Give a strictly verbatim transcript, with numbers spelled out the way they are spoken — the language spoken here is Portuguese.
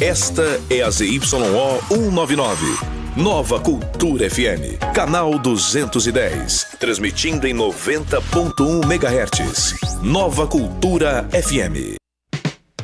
Esta é a Z Y O cento e noventa e nove. Nova Cultura F M, canal duzentos e dez, transmitindo em noventa ponto um megahertz. Nova Cultura F M.